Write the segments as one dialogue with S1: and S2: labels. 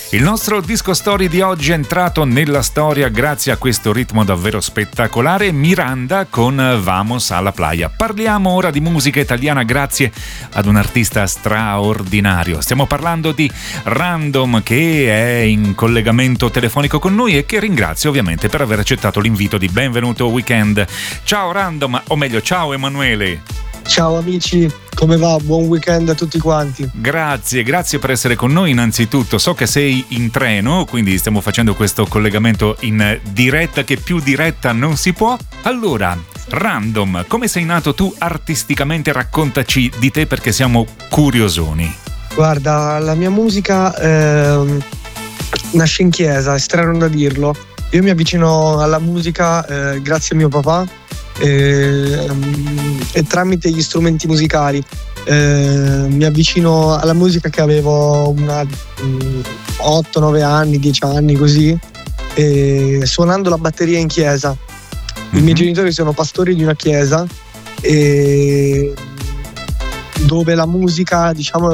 S1: Il nostro disco story di oggi è entrato nella storia grazie a questo ritmo davvero spettacolare, Miranda con Vamos a la Playa. Parliamo ora di musica italiana grazie ad un artista straordinario. Stiamo parlando di Random, che è in collegamento telefonico con noi e che ringrazio ovviamente per aver accettato l'invito di Benvenuto Weekend. Ciao Random, o meglio ciao Emanuele.
S2: Ciao amici, come va? Buon weekend a tutti quanti.
S1: Grazie per essere con noi innanzitutto. So che sei in treno, quindi stiamo facendo questo collegamento in diretta, che più diretta non si può. Allora, Random, come sei nato tu artisticamente? Raccontaci di te perché siamo curiosoni.
S2: Guarda, la mia musica nasce in chiesa, è strano da dirlo. Io mi avvicino alla musica grazie a mio papà. E tramite gli strumenti musicali mi avvicino alla musica che avevo 8-9 anni, 10 anni così, suonando la batteria in chiesa. I miei genitori sono pastori di una chiesa dove la musica, diciamo,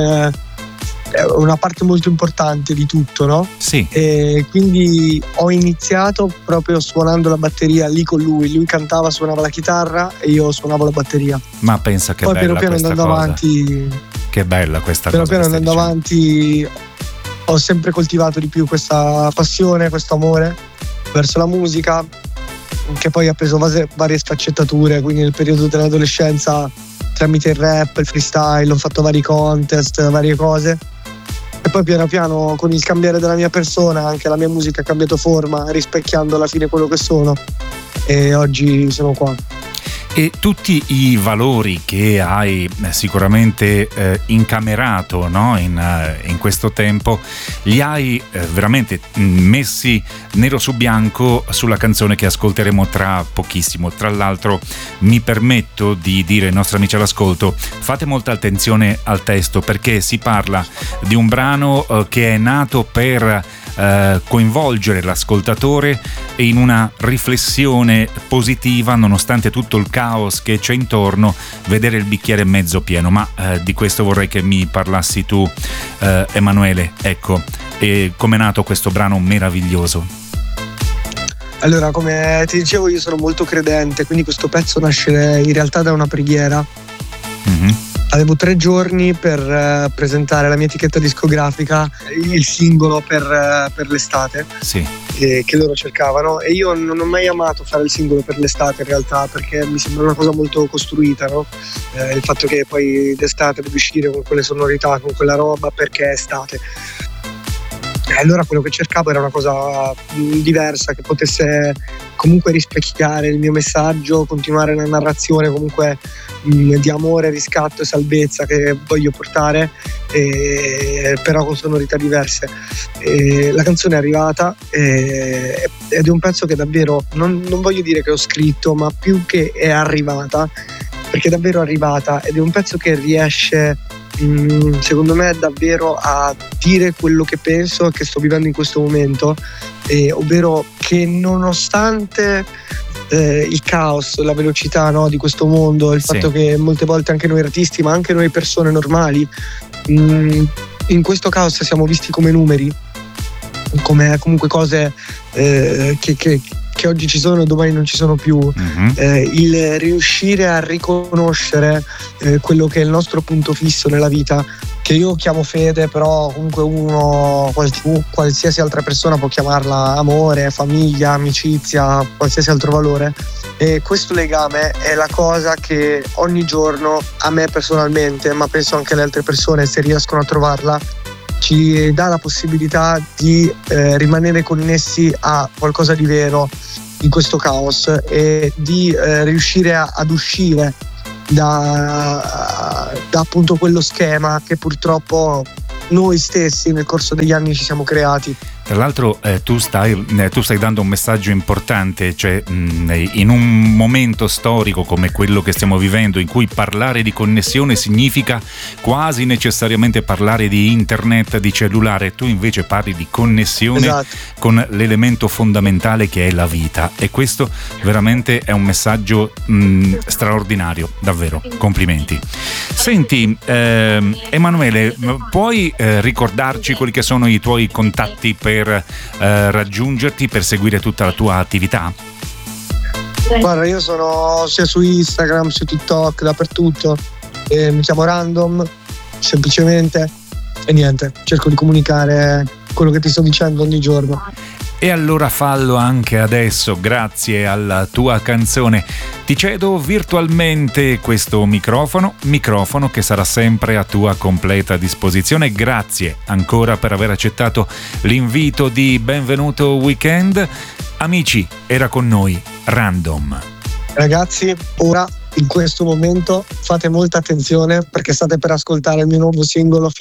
S2: è una parte molto importante di tutto, no?
S1: Sì.
S2: E quindi ho iniziato proprio suonando la batteria lì con lui. Lui cantava, suonava la chitarra e io suonavo la batteria.
S1: Ma pensa che
S2: poi
S1: bella
S2: piano
S1: questa
S2: andando
S1: cosa.
S2: Avanti,
S1: che bella questa
S2: piano
S1: cosa.
S2: Piano andando avanti ho sempre coltivato di più questa passione, questo amore verso la musica, che poi ha preso varie sfaccettature. Quindi nel periodo dell'adolescenza, tramite il rap, il freestyle, ho fatto vari contest, varie cose. E poi piano piano, con il cambiare della mia persona, anche la mia musica ha cambiato forma, rispecchiando alla fine quello che sono, e oggi sono qua.
S1: E tutti i valori che hai sicuramente incamerato, no? in questo tempo, li hai veramente messi nero su bianco sulla canzone che ascolteremo tra pochissimo. Tra l'altro mi permetto di dire ai nostri amici all'ascolto: fate molta attenzione al testo, perché si parla di un brano che è nato per coinvolgere l'ascoltatore in una riflessione positiva, nonostante tutto il caos che c'è intorno, vedere il bicchiere mezzo pieno. Ma di questo vorrei che mi parlassi tu, Emanuele. Ecco, e com'è nato questo brano meraviglioso?
S2: Allora, come ti dicevo, io sono molto credente, quindi questo pezzo nasce in realtà da una preghiera. Avevo 3 giorni per presentare la mia etichetta discografica, il singolo per l'estate,
S1: sì,
S2: che loro cercavano, e io non ho mai amato fare il singolo per l'estate in realtà, perché mi sembra una cosa molto costruita, no? Il fatto che poi d'estate devi uscire con quelle sonorità, con quella roba, perché è estate. E allora quello che cercavo era una cosa diversa, che potesse comunque rispecchiare il mio messaggio, continuare la narrazione comunque di amore, riscatto e salvezza che voglio portare, però con sonorità diverse. La canzone è arrivata ed è un pezzo che davvero non voglio dire che ho scritto, ma più che è arrivata, perché è davvero arrivata, ed è un pezzo che riesce, secondo me, davvero a dire quello che penso e che sto vivendo in questo momento, ovvero che nonostante il caos, la velocità, no, di questo mondo, il fatto che molte volte anche noi artisti, ma anche noi persone normali, in questo caos siamo visti come numeri, come comunque cose che oggi ci sono e domani non ci sono più. Il riuscire a riconoscere quello che è il nostro punto fisso nella vita, che io chiamo fede, però comunque qualsiasi altra persona può chiamarla amore, famiglia, amicizia, qualsiasi altro valore. E questo legame è la cosa che ogni giorno, a me personalmente, ma penso anche alle altre persone, se riescono a trovarla, ci dà la possibilità di rimanere connessi a qualcosa di vero in questo caos, e di riuscire ad uscire da appunto quello schema che purtroppo noi stessi nel corso degli anni ci siamo creati.
S1: Tra l'altro tu stai dando un messaggio importante, cioè in un momento storico come quello che stiamo vivendo, in cui parlare di connessione significa quasi necessariamente parlare di internet, di cellulare, tu invece parli di connessione, esatto, con l'elemento fondamentale che è la vita, e questo veramente è un messaggio straordinario, davvero, complimenti. Senti, Emanuele, puoi ricordarci quelli che sono i tuoi contatti per raggiungerti, per seguire tutta la tua attività?
S2: Guarda, io sono sia su Instagram, su TikTok, dappertutto, mi chiamo Random, semplicemente, e niente, cerco di comunicare quello che ti sto dicendo ogni giorno.
S1: E allora fallo anche adesso, grazie alla tua canzone. Ti cedo virtualmente questo microfono che sarà sempre a tua completa disposizione. Grazie ancora per aver accettato l'invito di Benvenuto Weekend. Amici, era con noi Random.
S2: Ragazzi, ora in questo momento fate molta attenzione perché state per ascoltare il mio nuovo singolo